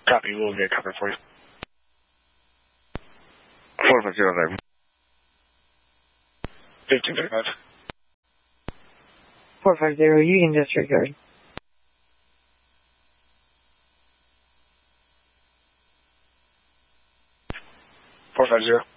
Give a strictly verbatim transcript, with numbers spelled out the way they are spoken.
Copy, we'll get cover for you. four five zero five. fifteen thirty-five. four five zero, you can disregard. four five zero.